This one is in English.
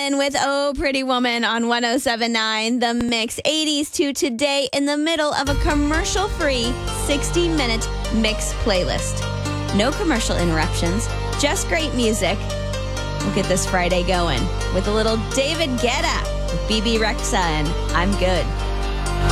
Ryan with Oh Pretty Woman on 107.9 The Mix. 80s to today in the middle of a commercial-free 60-minute mix playlist. No commercial interruptions, just great music. We'll get this Friday going with a little David Guetta, BB Rexa, and I'm Good.